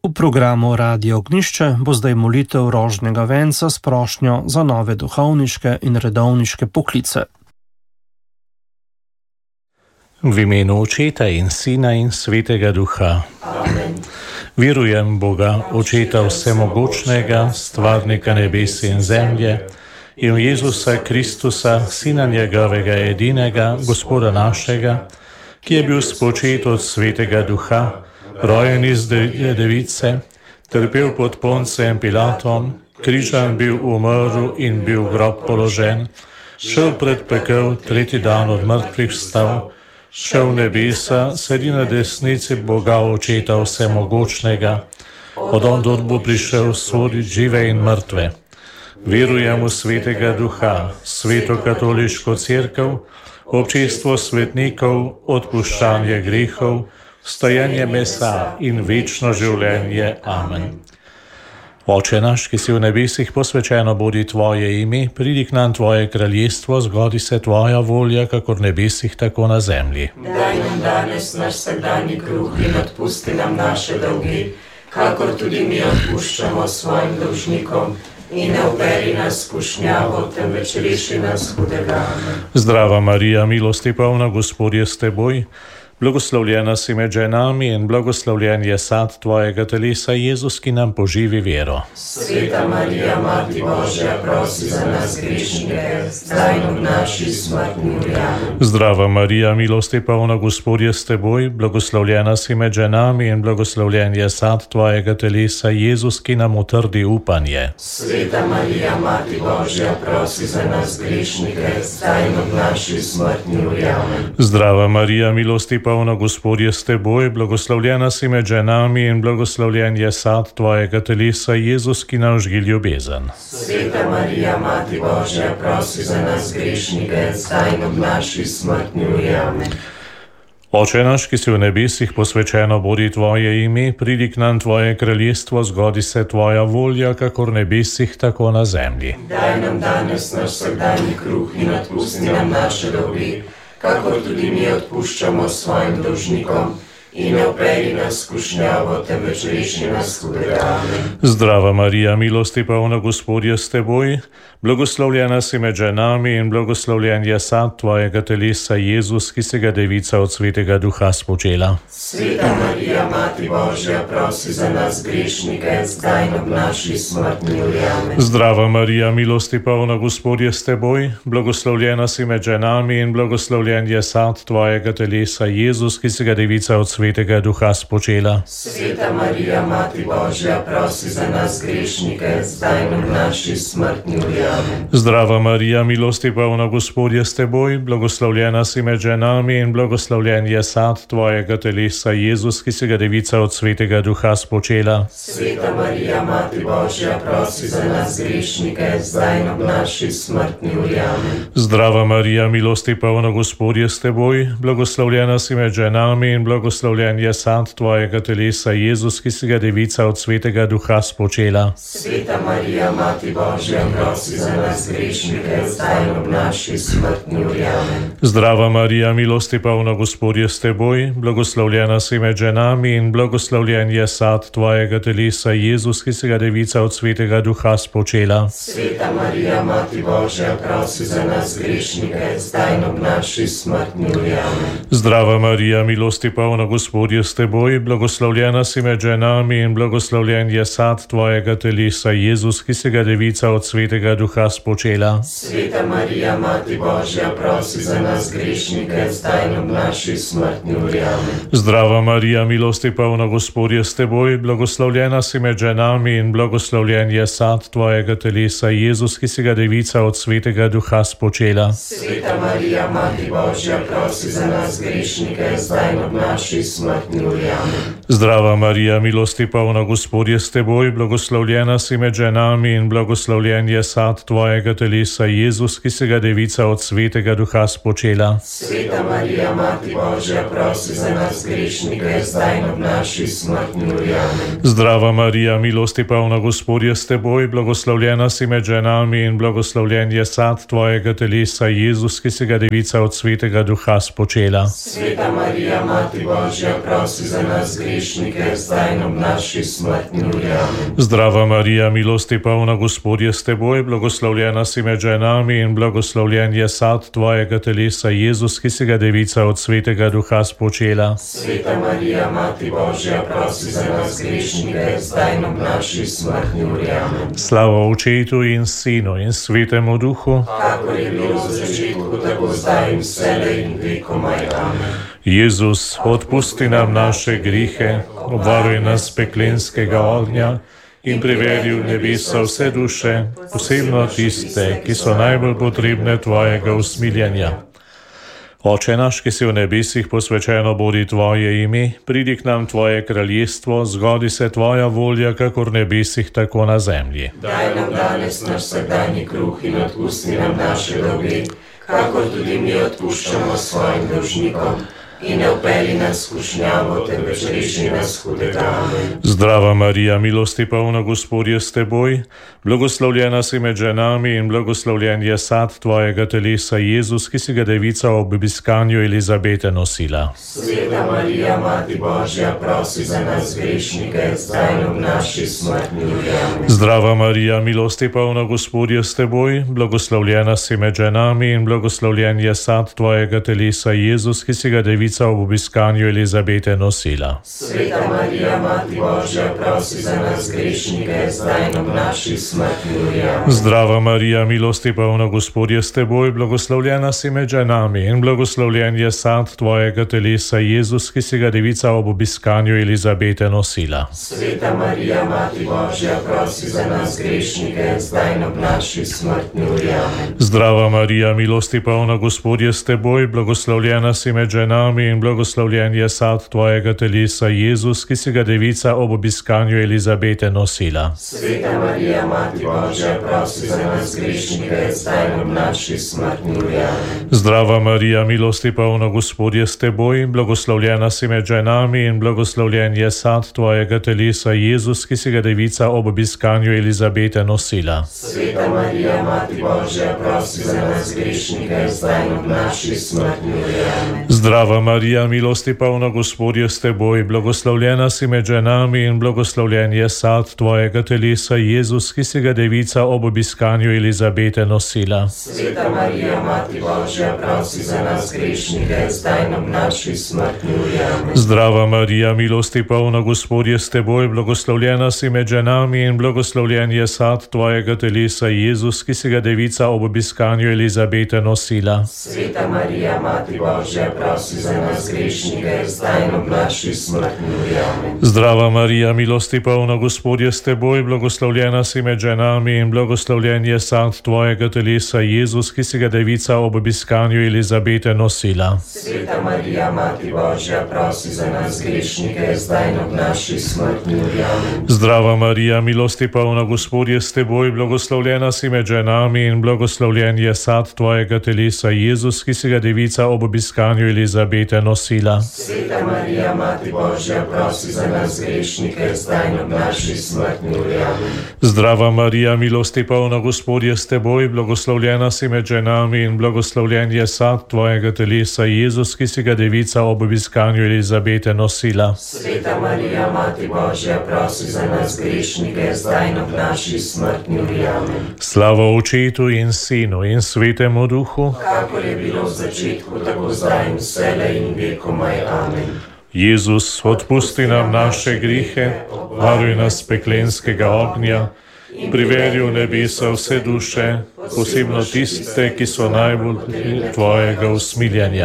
V programu Radio Ognjišče bo zdaj molitev rožnega venca s prošnjo za nove duhovniške in redovniške poklice. V imenu Očeta in Sina in Svetega Duha. Amen. Verujem Boga, Očeta vsemogočnega, stvarnika nebes in zemlje, in v Jezusa Kristusa, Sina njegovega edinega, Gospoda našega, ki je bil spočet od Svetega Duha, rojen iz device, trpel pod Poncem Pilatom, križan bil, umrl in bil v grob položen, šel pred pekel, tretji dan od mrtvih vstal, šel v nebesa, sedi na desnici Boga Očeta vsemogočnega, od ondod bo prišel soditi žive in mrtve. Verujem v Svetega Duha, Sveto katoliško cerkev, občestvo svetnikov, odpuščanje grehov, vstajanje mesa in večno življenje. Amen. Oče naš, ki si v nebesih, posvečeno bodi tvoje ime, pridi k nam tvoje kraljestvo, zgodi se tvoja volja, kakor v nebesih, tako na zemlji. Daj nam danes naš vsakdanji kruh in odpusti nam naše dolge, kakor tudi mi odpuščamo svojim dolžnikom. In ne uvedi nas v skušnjavo, temveč reši nas hudega. Amen. Zdrava Marija, milosti polna, Gospod je s teboj, blagoslovljena si med ženami in blagoslovljen je sad tvojega telesa, Jezus, ki nam poživi vero. Sveta Marija, Mati Božja, prosi za nas grešnike, zdaj in v naši smrtni uri. Amen. Zdrava Marija, milosti polna, Gospod je s teboj, blagoslovljena si med ženami in blagoslovljen je sad tvojega telesa, Jezus, ki nam utrdi upanje. Sveta Marija, Mati Božja, prosi za nas grešnike, zdaj in v naši smrtni uri. Amen. Zdrava Marija, milosti polna, Gospod je s teboj, blagoslovljena si med ženami in blagoslovljen je sad tvojega telesa, Jezus, ki nam žgi ljubezen. Sveta Marija, Mati Božja, prosi za nas grešnike, zdaj in v naši smrtni uri. Amen. Oče naš, ki si v nebesih, posvečeno bodi tvoje ime, pridi k nam tvoje kraljestvo, zgodi se tvoja volja, kakor v nebesih, tako na zemlji. Daj nam danes naš vsakdanji kruh in odpusti nam naše dolge, kakor tudi mi odpuščamo svojim dolžnikom. In ne uvedi nas v skušnjavo, temveč reši nas hudega. Amen. Zdrava Marija, milosti polna, Gospod je s teboj, blagoslovljena si med ženami in blagoslovljen je sad tvojega telesa, Jezus, ki se ga devica od Svetega Duha spočela. Sveta Marija, Mati Božja, prosi za nas grešnike, zdaj in v naši smrtni uri. Amen. Zdrava Marija, milosti polna, Gospod je s teboj, blagoslovljena si med ženami in blagoslovljen je sad tvojega telesa, Jezus, ki se ga devica od Svetega Duha spočela. Sveta Marija, Mati Božja, prosi za nas grešnike, zdaj in v naši smrtni uri. Amen. Zdrava Marija, milosti polna, Gospod je s teboj, blagoslovljena si med ženami in blagoslovljen je sad tvojega telesa, Jezus, ki se ga devica od Svetega Duha spočela. Sveta Marija, Mati Božja, prosi za nas grešnike, zdaj in v naši smrtni uri. Amen. Zdrava Marija, milosti polna, Gospod je s teboj, blagoslovljena si med ženami in blagoslovljen je sad tvojega telesa, Jezus, ki se ga devica od Svetega Duha spočela. Sveta Marija, Mati Božja, prosi za nas grešnike, zdaj in v naši smrtni uri. Amen. Zdrava Marija, milosti polna, Gospod je s teboj, blagoslovljena si med ženami in blagoslovljen je sad tvojega telesa, Jezus, ki se ga devica od Svetega Duha spočela. Sveta Marija, Mati Božja, prosi za nas grešnike, zdaj in v naši smrtni uri. Amen. Zdrava Marija, milosti polna, Gospod je s teboj, blagoslovljena si med ženami in blagoslovljen je sad tvojega telesa, Jezus, ki se ga devica od Svetega Duha spočela. Sveta Marija, Mati Božja, prosi za nas grešnike, zdaj in v naši smrtni uri. Amen. Zdrava Marija, milosti polna, Gospod je s teboj, blagoslovljena si med ženami in blagoslovljen je sad tvojega telesa, Jezus, ki se ga devica od Svetega Duha spočela. Sveta Marija, Mati Božja, prosi za nas grešnike, zdaj in v naši smrtni uri. Amen. Zdrava Marija, milosti polna, Gospod je s teboj, blagoslovljena si med ženami in blagoslovljen je sad tvojega telesa, Jezus, ki se ga devica od Svetega Duha spočela. Sveta Marija, Mati Božja, prosi za nas grešnike, zdaj in v naši smrtni uri. Amen. Zdrava Marija, milosti polna, Gospod je s teboj, blagoslovljena si med ženami in blagoslovljen je sad tvojega telesa, Jezus, ki se ga devica od Svetega Duha spočela. Sveta Marija, Mati Božja, Božja, prosi za nas grešnike, zdaj in ob naši smrtni uri. Amen. Zdrava Marija, milosti polna, Gospod je s teboj, blagoslovljena si med ženami in blagoslovljen je sad tvojega telesa, Jezus, ki si ga devica od Svetega Duha spočela. Sveta Marija, Mati Božja, prosi za nas grešnike, zdaj in ob naši smrtni uri. Amen. Slava Očetu in Sinu in Svetemu Duhu, kakor je bilo v začetku, tako zdaj in vselej in vekomaj. Amen. Jezus, odpusti nam naše grihe, obvaruj nas peklenskega ognja in privedi v nebesa vse duše, posebno tiste, ki so najbolj potrebne tvojega usmiljenja. Oče naš, ki si v nebesih, posvečeno bodi tvoje ime, pridi k nam tvoje kraljestvo, zgodi se tvoja volja, kakor v nebesih, tako na zemlji. Daj nam danes naš vsakdanji kruh in odpusti nam naše dolge, kakor tudi mi odpuščamo svojim dolžnikom. In ne vpelji nas v skušnjavo, temveč reši nas hudega. Amen. Zdrava Marija, milosti polna, Gospod je s teboj, blagoslovljena si med ženami in blagoslovljen je sad tvojega telesa, Jezus, ki si ga devica ob obiskanju Elizabete nosila. Sveta Marija, Mati Božja, prosi za nas grešnike, zdaj in ob naši smrtni uri. Amen. Zdrava Marija, milosti polna, Gospod je s teboj, blagoslovljena si med ženami in blagoslovljen je sad tvojega telesa, Jezus, ki si ga devica ob obiskanju Elizabete nosila. Sveta Marija, Mati Božja, prosi za nas grešnike, zdaj in ob naši smrtni uri. Amen. Zdrava Marija, milosti polna, Gospod je s teboj, blagoslovljena si med ženami in blagoslovljen je sad tvojega telesa, Jezus, ki si ga devica ob obiskanju Elizabete nosila. Sveta Marija, Mati Božja, prosi za nas grešnike, zdaj in ob naši smrtni uri. Amen. Zdrava Marija, milosti polna, Gospod je s teboj, blagoslovljena si med ženami in blagoslovljen je sad tvojega telesa, Jezus, ki si ga devica ob obiskanju Elizabete nosila. Sveta Marija, Mati Božja, prosi za nas grešnike, zdaj in ob naši smrtni uri. Amen. Zdrava Marija, milosti polna, Gospod je s teboj, blagoslovljena si med ženami in blagoslovljen je sad tvojega telesa, Jezus, ki si ga devica ob obiskanju Elizabete nosila. Sveta Marija, Mati Božja, prosi za nas grešnike, zdaj in ob naši smrtni uri. Amen. Zdrava Marija, milosti polna, Gospod je s teboj, blagoslovljena si med ženami in blagoslovljen je sad tvojega telesa, Jezus, ki si ga devica ob obiskanju Elizabete nosila. Sveta Marija, Mati Božja, prosi za nas grešnike, zdaj in ob naši smrtni uri. Amen. Zdrava Marija, milosti polna, Gospod je s teboj, blagoslovljena si med ženami in blagoslovljen je sad tvojega telesa, Jezus, ki si ga devica ob obiskanju Elizabete nosila. Sveta Marija, Mati Božja, prosi za nas grešnike, zdaj in ob naši smrtni uri. Amen. Zdrava Marija, milosti polna, Gospod je s teboj, blagoslovljena si med ženami in blagoslovljen je sad tvojega telesa, Jezus, ki si ga devica ob obiskanju Elizabete nosila. Sveta Marija, Mati Božja, prosi za nas grešnike, zdaj in ob naši smrtni uri. Amen. Zdrava Marija, milosti polna, Gospod je s teboj, blagoslovljena si med ženami in blagoslovljen je sad tvojega telesa, Jezus, ki si ga devica ob obiskanju Elizabete nosila. Sveta Marija, Mati Božja, prosi za nas grešnike, zdaj in ob naši smrtni uri. Amen. Zdrava Marija, milosti polna, Gospod je s teboj, blagoslovljena si med ženami in blagoslovljen je sad tvojega telesa, Jezus, ki si ga devica ob obiskanju Elizabete nosila. Sveta Marija, Mati Božja, prosi za nas grešnike, zdaj in ob naši smrtni uri. Amen. Slava Očetu in Sinu in Svetemu Duhu, kakor je bilo v začetku, tako zdaj in vselej in vekomaj. Amen. Jezus, odpusti nam naše grihe, varuj nas peklenskega ognja in privedi v nebesa vse duše, posebno tiste, ki so najbolj tvojega usmiljenja.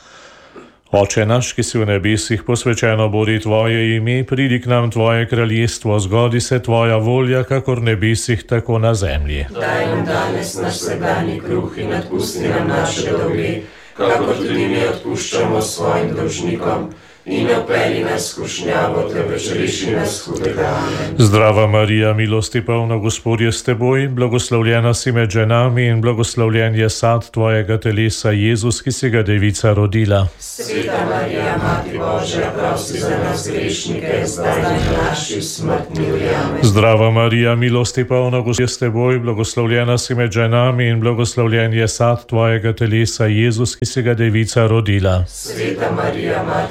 Oče naš, ki si v nebesih, posvečeno bodi tvoje ime, pridi k nam tvoje kraljestvo, zgodi se tvoja volja, kakor v nebesih, tako na zemlji. Daj nam danes naš vsakdanji kruh in odpusti nam naše dolge, kakor tudi mi odpuščamo svojim dolžnikom. In ne vpelji nas v skušnjavo, temveč reši nas hudega. Amen. Zdrava Marija, milosti polna, Gospod je s teboj, blagoslovljena si med ženami in blagoslovljen je sad tvojega telesa, Jezus, ki si ga devica rodila. Sveta Marija, Mati Božja, prosi za nas grešnike, zdaj in v naši smrtni uri. Amen. Zdrava Marija, milosti polna, Gospod je s teboj, blagoslovljena si med ženami in blagoslovljen je sad tvojega telesa, Jezus, ki si ga devica rodila. Sveta Marija, Mati Božja,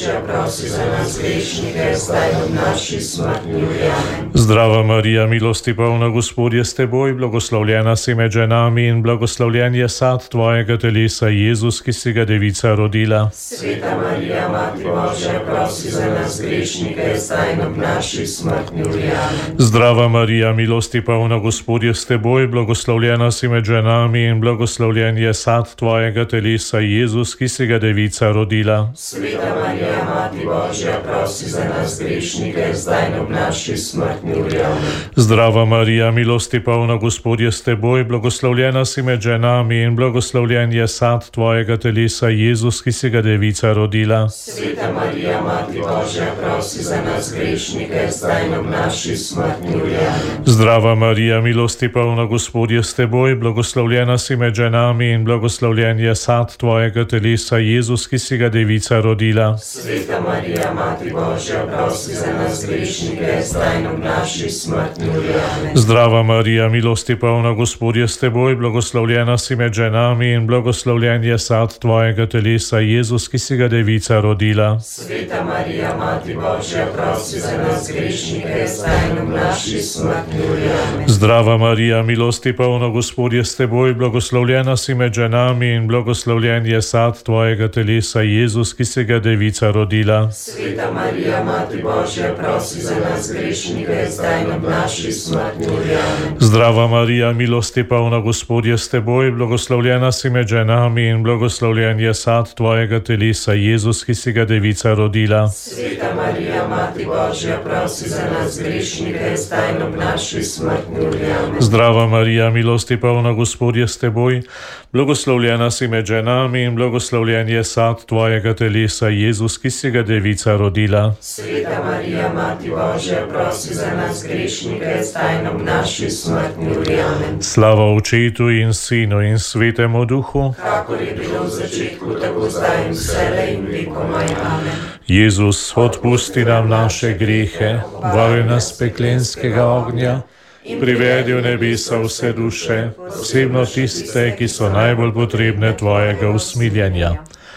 Božja, prosi za nas grešnike, zdaj in ob naši smrtni uri. Amen. Zdrava Marija, milosti polna, Gospod je s teboj, blagoslovljena si med ženami in blagoslovljen je sad tvojega telesa, Jezus, ki si ga devica rodila. Sveta Marija, Mati Božja, prosi za nas grešnike, zdaj in ob naši smrtni uri. Amen. Zdrava Marija, milosti polna, Gospod je s teboj, blagoslovljena si med ženami in blagoslovljen je sad tvojega telesa, Jezus, ki si ga devica rodila. Sveta Marija, Mati Božja, prosi za nas grešnike, zdaj in ob naši smrtni uri. Amen. Zdrava Marija, milosti polna, Gospod je s teboj, blagoslovljena si med ženami in blagoslovljen je sad tvojega telesa, Jezus, ki si ga devica rodila. Sveta Marija, Mati Božja, prosi za nas grešnike, zdaj in ob naši smrtni uri. Amen. Zdrava Marija, milosti polna, Gospod je s teboj, blagoslovljena si med ženami in blagoslovljen je sad tvojega telesa, Jezus, ki si ga devica rodila. Sveta Marija, Mati Božja, prosi za nas grešnike, zdaj in ob naši smrtni uri. Amen. Zdrava Marija, milosti polna, Gospod je s teboj, blagoslovljena si med ženami in blagoslovljen je sad tvojega telesa, Jezus, ki si ga devica rodila. Sveta Marija, Mati Božja, prosi za nas grešnike, zdaj in ob naši smrtni uri. Amen. Zdrava Marija, milosti polna, Gospod je s teboj, blagoslovljena si med ženami in blagoslovljen je sad tvojega telesa, Jezus, ki si ga devica rodila. Sveta Marija, Mati Božja, prosi za nas grešnike, zdaj in ob naši smrtni uri. Amen. Zdrava Marija, milosti polna, Gospod je s teboj, blagoslovljena si med ženami in blagoslovljen je sad tvojega telesa, Jezus, ki si ga devica rodila. Sveta Marija, Mati Božja, prosi za nas grešnike, zdaj in ob naši smrtni uri. Amen. Zdrava Marija, milosti polna, Gospod je s teboj, blagoslovljena si med ženami in blagoslovljen je sad tvojega telesa, Jezus, ki si ga devica rodila. Sveta Marija, Mati Božja, prosi za nas grešnike, zdaj in ob naši smrtni uri. Amen. Slava Očetu in Sinu in Svetemu Duhu, Kakor je bilo v začetku, tako zdaj in vselej in vekomaj. Amen. Jezus, odpusti nam naše grehe, varuj nas peklenskega ognja, privedi v nebesa vse duše, posebno tiste, ki so najbolj potrebne tvojega usmiljenja.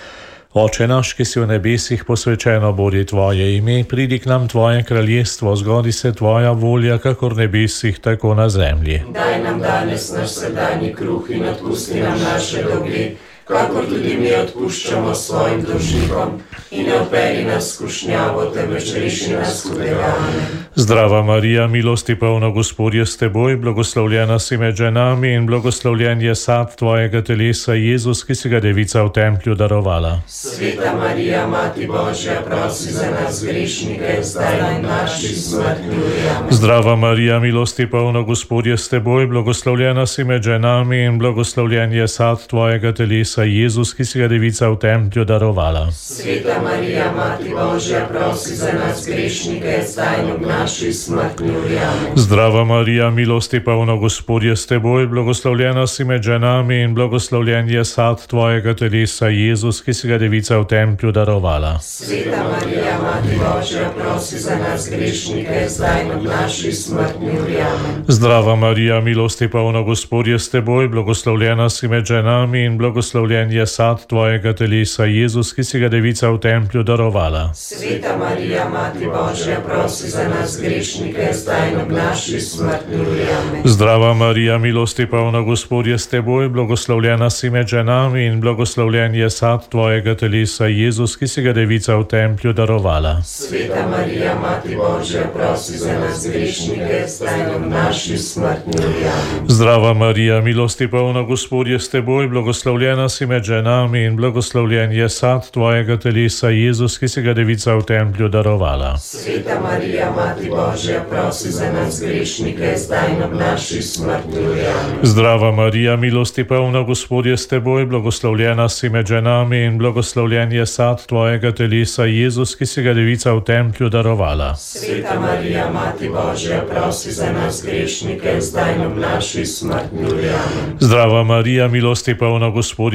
Oče naš, ki si v nebesih, posvečeno bodi tvoje ime, pridi k nam tvoje kraljestvo, zgodi se tvoja volja, kakor v nebesih, tako na zemlji. Daj nam danes naš vsakdanji kruh in odpusti nam naše dolge, kakor tudi mi odpuščamo svojim dolžnikom. In ne vpeli nas v skušnjavo, temveč reši nas hudega. Amen. Zdrava Marija, milosti polna, Gospod je s teboj, blagoslovljena si med ženami in blagoslovljen je sad tvojega telesa, Jezus, ki si ga devica v templju darovala. Sveta Marija, Mati Božja, prosi za nas grešnike, zdaj in v naši smrtni uri. Amen. Zdrava Marija, milosti polna, Gospod je s teboj, blagoslovljena si med ženami in blagoslovljen je sad tvojega telesa, Jezus, ki si ga devica v templju darovala. Sveta Marija, Mati Božja, prosi za nas grešnike, zdaj in ob naši smrtni uri. Amen. Zdrava Marija, milosti polna, Gospod je s teboj, blagoslovljena si med ženami in blagoslovljen je sad tvojega telesa, Jezus, ki si ga devica v templju darovala. Sveta Marija, Mati Božja, prosi za nas grešnike, zdaj in ob naši smrtni uri. Amen. Zdrava Marija, milosti polna, Gospod je s teboj, blagoslovljena si med ženami in blagoslovljen je sad tvojega telesa, Jezus, ki si ga devica v templju darovala. Sveta Marija, Mati Božja, prosi za nas grešnike, zdaj in ob naši smrtni uri. Amen. Zdrava Marija, milosti polna, Gospod je s teboj, blagoslovljena si med ženami in blagoslovljen je sad tvojega telesa, Jezus, ki si ga devica v templju darovala. Sveta Marija, Mati Božja, prosi za nas grešnike, zdaj in ob naši smrtni uri. Amen. Zdrava Marija, milosti polna, Gospod je s teboj, blagoslovljena si med ženami in blagoslovljen je sad tvojega telesa, Jezus, ki si ga devica v templju darovala. Sveta Marija, Mati Božja, prosi za nas grešnike, zdaj in ob naši smrtni uri. Amen. Zdrava Marija, milosti polna, Gospod je s teboj, blagoslovljena si med ženami in blagoslovljen je sad tvojega telesa, Jezus, ki si ga devica v templju darovala. Sveta Marija, Mati Božja, prosi za nas grešnike, zdaj in ob naši smrtni uri. Amen. Zdrava Marija, milosti polna, Gospod je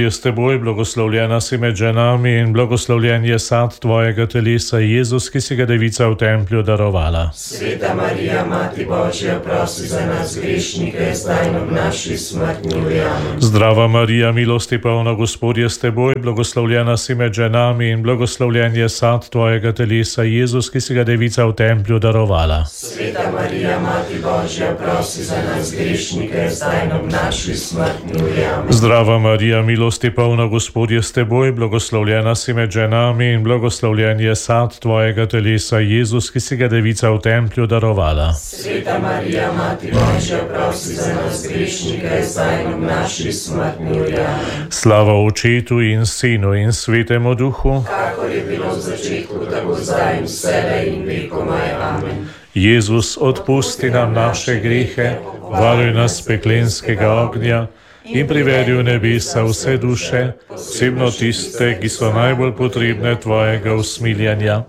Gospodje, s teboj, blagoslovljena si med ženami in blagoslovljen je sad tvojega telesa, Jezus, ki si ga devica v templju darovala. Sveta Marija, Mati Božja, prosi za nas grešnike, zdaj in ob naši smrtni uri. Amen. Zdrava Marija, milosti polna, Gospod je s teboj, blagoslovljena si med ženami in blagoslovljen je sad tvojega telesa, Jezus, ki si ga devica v templju darovala. Sveta Marija, Mati Božja, prosi za nas grešnike, zdaj in ob naši smrtni uri. Amen. Zdrava Marija, milosti polna, Gospod je s teboj, blagoslovljena si med ženami in blagoslovljen je sad tvojega telesa, Jezus, ki si ga devica v templju darovala. Sveta Marija, Mati Božja, prosi za nas grešnike, zdaj in ob naši smrtni uri. Amen. Slava Očetu in Sinu in Svetemu Duhu, kakor je bilo v začetku, tako zdaj in vselej in vekomaj. Amen. Jezus, odpusti nam naše grehe, varuj nas peklenskega ognja in privedi v nebesa vse duše, posebno tiste, ki so najbolj potrebne tvojega usmiljenja.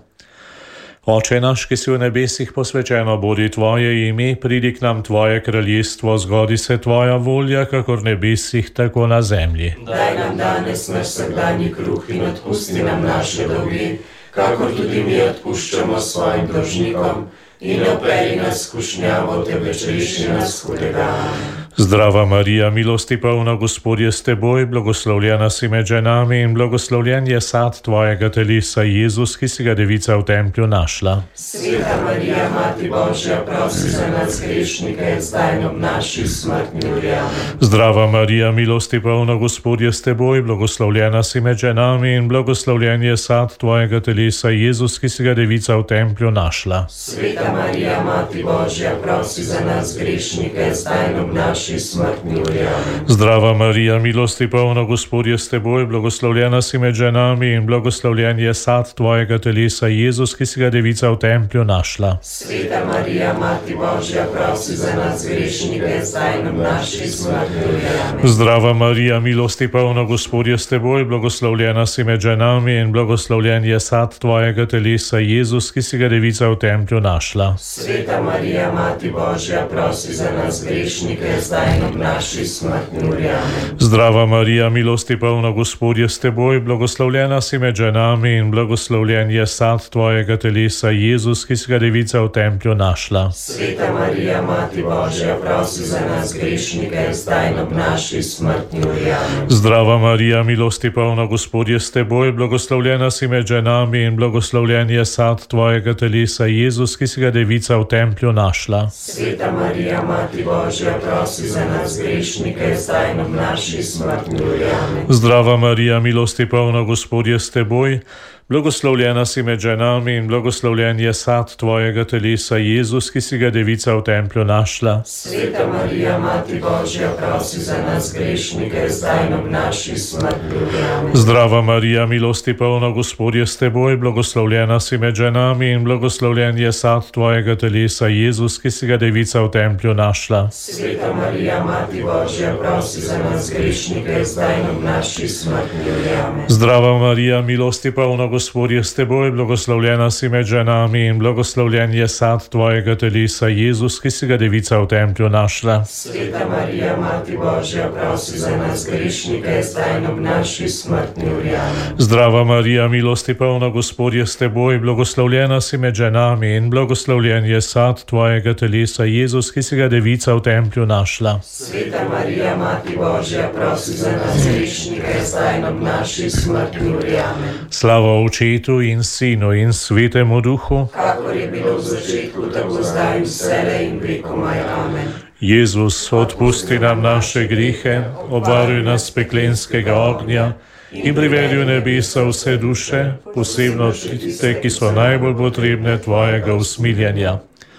Oče naš, ki si v nebesih, posvečeno bodi tvoje ime, pridi k nam tvoje kraljestvo, zgodi se tvoja volja, kakor v nebesih, tako na zemlji. Daj nam danes naš vsakdanji kruh in odpusti nam naše dolge, kakor tudi mi odpuščamo svojim dolžnikom, in ne vpelji nas v skušnjavo, temveč reši nas hudega. Zdrava Marija, milosti polna, Gospod je s teboj, blagoslovljena si med ženami in blagoslovljen je sad tvojega telesa, Jezus, ki si ga devica v templju našla. Sveta Marija, Mati Božja, prosi za nas grešnike, zdaj in ob naši smrtni uri. Amen. Zdrava Marija, milosti polna, Gospod je s teboj, blagoslovljena si med ženami in blagoslovljen je sad tvojega telesa, Jezus, ki si ga devica v templju našla. Sveta Marija, Mati Božja, prosi za nas grešnike, zdaj in ob naši smrtni uri. Amen. Zdrava Marija, milosti polna, Gospod je s teboj, blagoslovljena si med ženami in blagoslovljen je sad tvojega telesa, Jezus, ki si ga devica v templju našla. Sveta Marija, Mati Božja, prosi za nas grešnike, zdaj in ob naši smrtni uri. Amen. Zdrava Marija, milosti polna, Gospod je s teboj, blagoslovljena si med ženami in blagoslovljen je sad tvojega telesa, Jezus, ki si ga devica v templju našla. Sveta Marija, Mati Božja, prosi za nas grešnike, zdaj in ob naši smrtni uri. Amen. Zdrava Marija, milosti polna, Gospod je s teboj, blagoslovljena si med ženami in blagoslovljen je sad tvojega telesa, Jezus, ki si ga devica v templju našla. Sveta Marija, Mati Božja, prosi za nas grešnike, zdaj in ob naši smrtni uri. Amen. Zdrava Marija, milosti polna, Gospod je s teboj, blagoslovljena si med ženami in blagoslovljen je sad tvojega telesa, Jezus, ki si ga devica v templju našla. Sveta Marija, Mati Božja, prosi za nas grešnike, zdaj in ob naši smrtni uri. Amen. Zdrava Marija, milosti polna, Gospod je s teboj, blagoslovljena si med ženami in blagoslovljen je sad tvojega telesa, Jezus, ki si ga devica v templju našla. Sveta Marija, Mati Božja, prosi za nas grešnike, zdaj in ob naši smrtni uri. Amen. Zdrava Marija, milosti polna, Gospod je s teboj, blagoslovljena si med ženami in blagoslovljen je sad tvojega telesa, Jezus, ki si ga devica v templju našla. Sveta Marija, Mati Božja, prosi za nas grešnike, zdaj in ob naši smrtni uri. Amen. Zdrava Marija, milosti polna, Gospod je s teboj, blagoslovljena si med ženami in blagoslovljen je sad tvojega telesa, Jezus, ki si ga devica v templju našla. Sveta Marija, Mati Božja, prosi za nas grešnike, zdaj in ob naši smrtni uri. Amen. Zdrava Marija, milosti polna, Gospod je s teboj, blagoslovljena si med ženami in blagoslovljen je sad tvojega telesa, Jezus, ki si ga devica v templju našla. Sveta Marija, Mati Božja, prosi za nas grešnike, zdaj in ob naši smrtni uri. Amen. Slava Očetu in Sinu in Svetemu Duhu, kakor je bilo v začetku, tako zdaj in vselej in vekomaj. Amen. Jezus, odpusti nam naše grehe, obvaruj nas peklenskega ognja in privedi v nebesa vse duše, posebno tiste, ki so najbolj potrebne tvojega usmiljenja.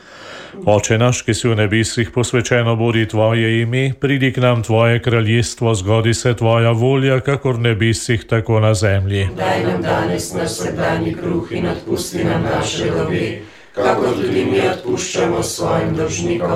Oče naš, ki si v nebesih, posvečeno bodi tvoje ime, pridi k nam tvoje kraljestvo, zgodi se tvoja volja, kakor v nebesih, tako na zemlji. Daj nam danes naš vsakdanji kruh in odpusti nam naše dolge, kakor tudi mi odpuščamo svojim dolžnikom,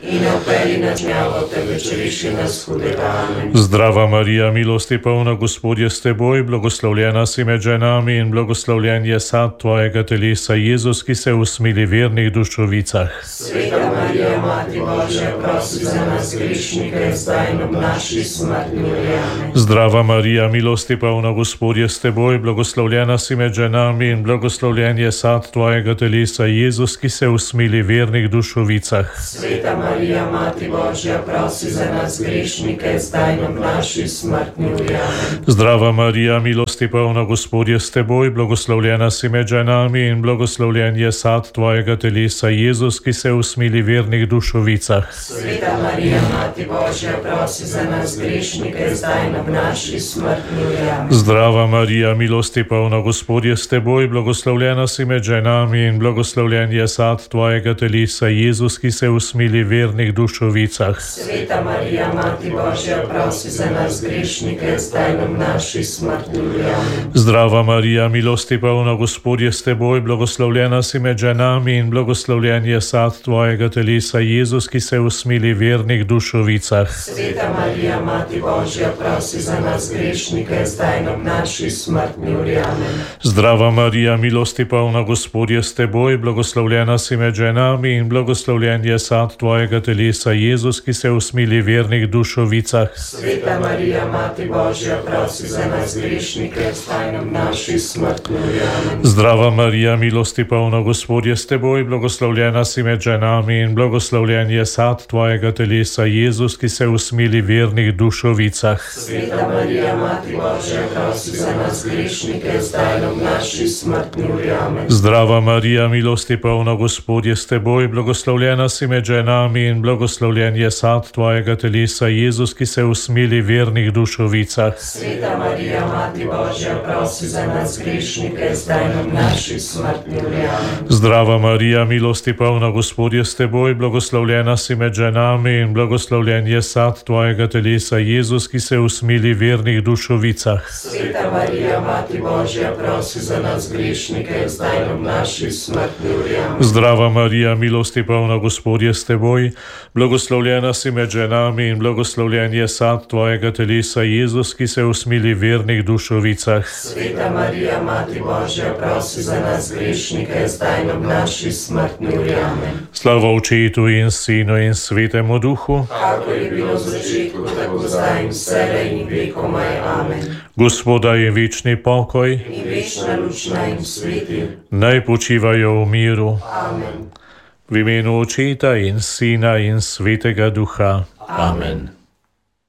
in ne operi nas gnjavo, temveč reši nas hudega. Amen. Zdrava Marija, milosti polna, Gospod je s teboj, blagoslovljena si med ženami in blagoslovljen je sad tvojega telesa, Jezus, ki se usmili vernih dušovicah. Sveta Marija, Mati Božja, prosi za nas grešnike, zdaj in ob naši smrtni uri. Amen. Zdrava Marija, milosti polna, Gospod je s teboj, blagoslovljena si med ženami in blagoslovljen je sad tvojega telesa, Jezus, ki se usmili vernih dušovicah. Sveta Marija, Mati Božja, prosi za nas grešnike, zdaj in ob naši smrtni uri. Amen. Zdrava Marija, milosti polna, Gospod je s teboj, blagoslovljena si med ženami in blagoslovljen je sad tvojega telesa, Jezus, ki se usmili vernih dušovicah. Sveta Marija, Mati Božja, prosi za nas grešnike, zdaj in ob naši smrtni uri. Amen. Zdrava Marija, milosti polna, Gospod je s teboj, blagoslovljena si med ženami in blagoslovljen je sad tvojega telesa, Jezus, ki se usmili vernih dušovicah. Sveta Marija, Mati Božja, prosi za nas grešnike, zdaj in ob naši smrtni uri. Amen. Zdrava Marija, milosti polna, Gospod je s teboj, blagoslovljena si med ženami in blagoslovljen je sad tvojega telesa, Jezus, ki se usmili vernih dušovicah. Sveta Marija, Mati Božja, prosi za nas grešnike, zdaj in ob naši smrtni uri. Amen. Zdrava Marija, milosti polna, Gospod je s teboj, blagoslovljena si med ženami in blagoslovljen je sad tvojega telesa, Jezus, ki se usmili vernih dušovicah. Sveta Marija, Mati Božja, prosi za nas grešnike, zdaj in ob naši smrtni uri. Amen. Zdrava Marija, milosti polna, Gospod je s teboj, blagoslovljena si med ženami in blagoslovljen je sad tvojega telesa, Jezus, ki se usmili vernih dušovicah. Sveta Marija, Mati Božja, prosi za nas grešnike, zdaj in ob naši smrtni uri. Amen. Zdrava Marija, milosti polna, Gospod je s teboj, blagoslovljena si med ženami in blagoslovljen je sad tvojega telesa, Jezus, ki se usmili vernih dušovicah. Sveta Marija, Mati Božja, prosi za nas grešnike, zdaj in ob naši smrtni uri. Amen. Zdrava Marija, milosti polna, Gospod je s teboj, blagoslovljena si med ženami in blagoslovljen je sad tvojega telesa, Jezus, ki se usmili vernih dušovicah. Sveta Marija, Mati Božja, prosi za nas grešnike, zdaj in ob naši smrtni uri. Amen. Zdrava Marija, milosti polna, Gospod je s teboj, blagoslovljena si med ženami in blagoslovljen je sad tvojega telesa, Jezus, ki se usmili vernih dušovicah. Sveta Marija, Mati Božja, prosi za nas grešnike, zdaj in ob naši smrtni uri. Amen. Slava Očetu in Sinu in Svetemu Duhu, Kako je bilo v začetku, tako zdaj in vselej in vekomaj. Amen. Gospoda je večni pokoj, In večna luč naj jim sveti. naj počivajo v miru. Amen. V imenu Očeta in Sina in Svetega Duha. Amen.